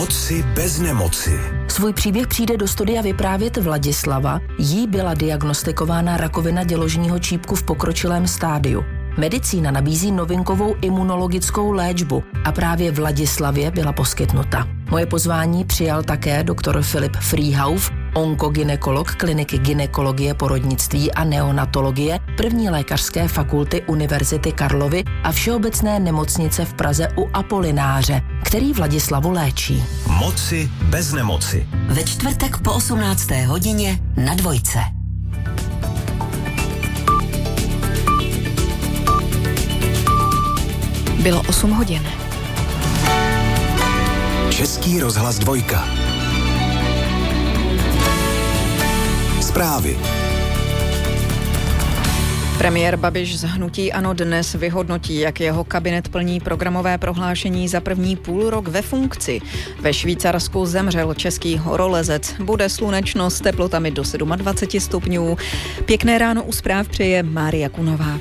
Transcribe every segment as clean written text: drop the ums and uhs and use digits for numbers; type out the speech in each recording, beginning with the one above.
Moci bez nemoci. Svůj příběh přijde do studia vyprávět Vladislava. Jí byla diagnostikována rakovina děložního čípku v pokročilém stádiu. Medicína nabízí novinkovou imunologickou léčbu a právě Vladislavě byla poskytnuta. Moje pozvání přijal také doktor Filip Frýhauf, onkogynekolog kliniky gynekologie, porodnictví a neonatologie první lékařské fakulty Univerzity Karlovy a Všeobecné nemocnice v Praze u Apolináře, který Vladislavu léčí. Moci bez nemoci. Ve čtvrtek po 18. hodině na Dvojce. Bylo 8 hodin. Český rozhlas Dvojka. Zprávy. Premiér Babiš z hnutí ANO dnes vyhodnotí, jak jeho kabinet plní programové prohlášení za první půlrok ve funkci. Ve Švýcarsku zemřel český horolezec. Bude slunečno s teplotami do 27 stupňů. Pěkné ráno u zpráv přeje Mária Kunová.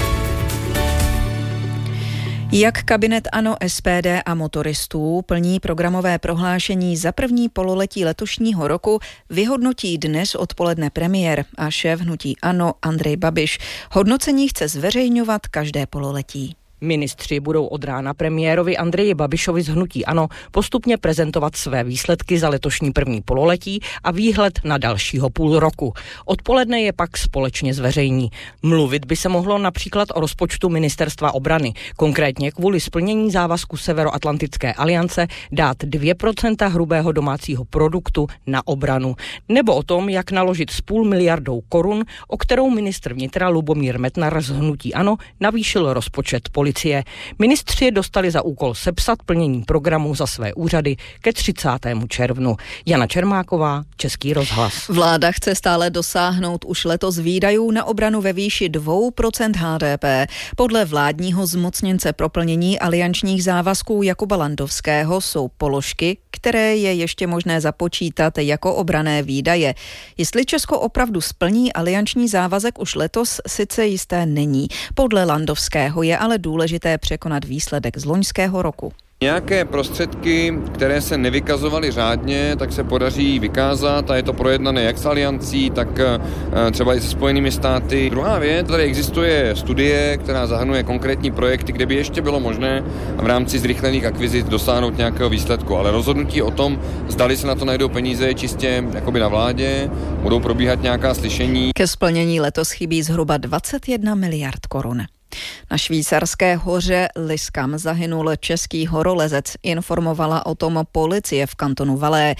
Jak kabinet ANO, SPD a motoristů plní programové prohlášení za první pololetí letošního roku, vyhodnotí dnes odpoledne premiér a šéf hnutí ANO Andrej Babiš. Hodnocení chce zveřejňovat každé pololetí. Ministři budou od rána premiérovi Andreji Babišovi z hnutí ANO postupně prezentovat své výsledky za letošní první pololetí a výhled na dalšího půl roku. Odpoledne je pak společně zveřejní. Mluvit by se mohlo například o rozpočtu Ministerstva obrany, konkrétně kvůli splnění závazku Severoatlantické aliance dát 2% hrubého domácího produktu na obranu. Nebo o tom, jak naložit s 0,5 miliardy korun, o kterou ministr vnitra Lubomír Metnar z hnutí ANO navýšil rozpočet policie. Ministři dostali za úkol sepsat plnění programu za své úřady ke 30. červnu. Jana Čermáková, Český rozhlas. Vláda chce stále dosáhnout už letos výdajů na obranu ve výši 2% HDP. Podle vládního zmocněnce pro plnění aliančních závazků Jakuba Landovského jsou položky, které je ještě možné započítat jako obranné výdaje. Jestli Česko opravdu splní alianční závazek už letos, sice jisté není. Podle Landovského je ale důležité překonat výsledek z loňského roku. Nějaké prostředky, které se nevykazovaly řádně, tak se podaří vykázat a je to projednané jak s aliancí, tak třeba i se Spojenými státy. Druhá věc, tady existuje studie, která zahrnuje konkrétní projekty, kde by ještě bylo možné v rámci zrychlených akvizic dosáhnout nějakého výsledku, ale rozhodnutí o tom, zdali se na to najdou peníze, čistě jakoby na vládě, budou probíhat nějaká slyšení. Ke splnění letos chybí zhruba 21 miliard korun. Na švýcarské hoře Liskam zahynul český horolezec, informovala o tom policie v kantonu Valais.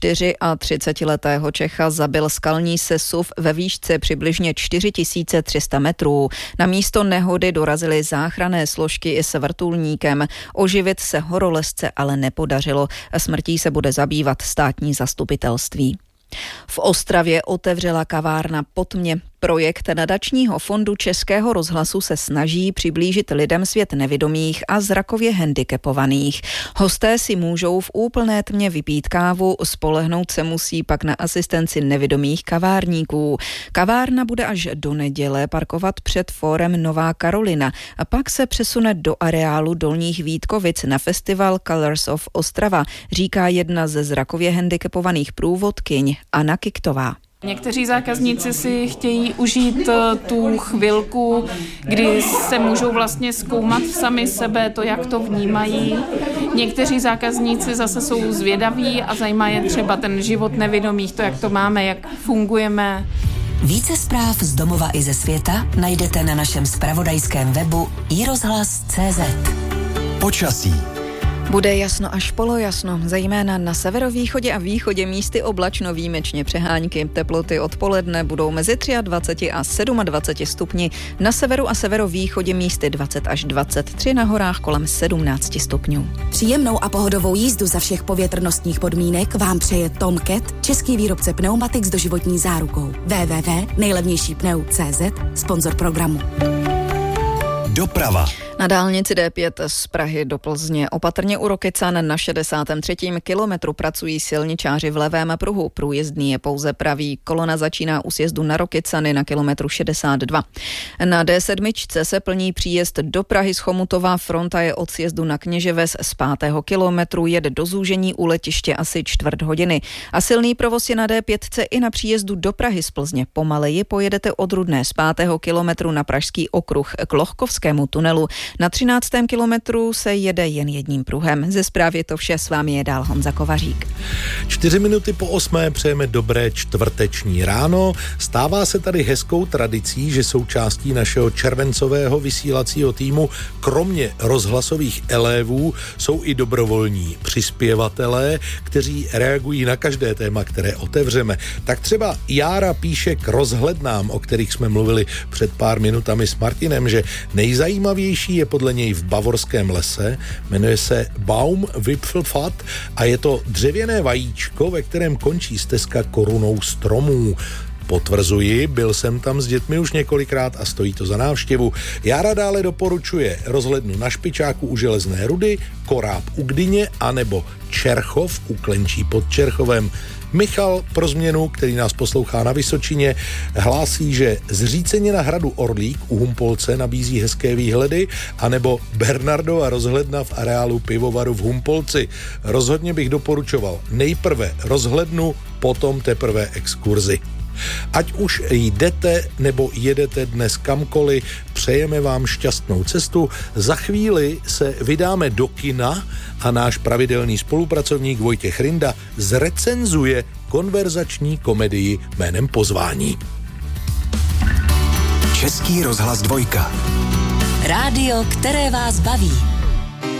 34letého Čecha zabil skalní sesuv ve výšce přibližně 4300 metrů. Na místo nehody dorazily záchranné složky i s vrtulníkem. Oživit se horolezce ale nepodařilo. Smrtí se bude zabývat státní zastupitelství. V Ostravě otevřela kavárna Po tmě. Projekt nadačního fondu Českého rozhlasu se snaží přiblížit lidem svět nevidomých a zrakově handicapovaných. Hosté si můžou v úplné tmě vypít kávu, spolehnout se musí pak na asistenci nevidomých kavárníků. Kavárna bude až do neděle parkovat před fórem Nová Karolina a pak se přesune do areálu Dolních Vítkovic na festival Colors of Ostrava, říká jedna ze zrakově handicapovaných průvodkyň Anna Kiktová. Někteří zákazníci si chtějí užít tu chvilku, kdy se můžou vlastně zkoumat sami sebe, to, jak to vnímají. Někteří zákazníci zase jsou zvědaví a zajímá je třeba ten život nevidomých, to, jak to máme, jak fungujeme. Více zpráv z domova i ze světa najdete na našem zpravodajském webu iRozhlas.cz. Počasí. Bude jasno až polojasno, zejména na severovýchodě a východě místy oblačno, výjimečně přehánky. Teploty odpoledne budou mezi 23 a 27 stupni, na severu a severovýchodě místy 20 až 23, na horách kolem 17 stupňů. Příjemnou a pohodovou jízdu za všech povětrnostních podmínek vám přeje Tom Cat, český výrobce pneumatik s doživotní zárukou. www.nejlevnějšípneu.cz, sponzor programu. Doprava. Na dálnici D5 z Prahy do Plzně opatrně u Rokycan na 63. kilometru pracují silničáři v levém pruhu. Průjezdný je pouze pravý. Kolona začíná u sjezdu na Rokycany na kilometru 62. Na D7 se plní příjezd do Prahy z Chomutova. Fronta je od sjezdu na Kněževes z 5. kilometru. Jede do zúžení u letiště asi čtvrt hodiny. A silný provoz je na D5 i na příjezdu do Prahy z Plzně. Pomaleji pojedete od Rudné z 5. kilometru na Pražský okruh k Lohkovskému tunelu. Na 13. kilometru se jede jen jedním pruhem. Ze zprávy je to vše, s vámi je dál Honza Kovařík. 7:04 přejeme dobré čtvrteční ráno. Stává se tady hezkou tradicí, že součástí našeho červencového vysílacího týmu kromě rozhlasových elévů jsou i dobrovolní přispěvatelé, kteří reagují na každé téma, které otevřeme. Tak třeba Jára píše k rozhlednám, o kterých jsme mluvili před pár minutami s Martinem, že nejzajímavější je podle něj v bavorském lese, jmenuje se Baumwipfelpfad a je to dřevěné vajíčko, ve kterém končí stezka korunou stromů. Potvrzuji, byl jsem tam s dětmi už několikrát a stojí to za návštěvu. Jára dále doporučuje rozhlednu na Špičáku u Železné Rudy, Koráb u Gdyně anebo Čerchov u Klenčí pod Čerchovem. Michal pro změnu, který nás poslouchá na Vysočině, hlásí, že Zřícenina hradu Orlík u Humpolce nabízí hezké výhledy, anebo Bernardova rozhledna v areálu pivovaru v Humpolci. Rozhodně bych doporučoval nejprve rozhlednu, potom teprve exkurzi. Ať už jdete nebo jedete dnes kamkoliv, přejeme vám šťastnou cestu. Za chvíli se vydáme do kina a náš pravidelný spolupracovník Vojtěch Rinda zrecenzuje konverzační komedii jménem Pozvání. Český rozhlas 2. Rádio, které vás baví.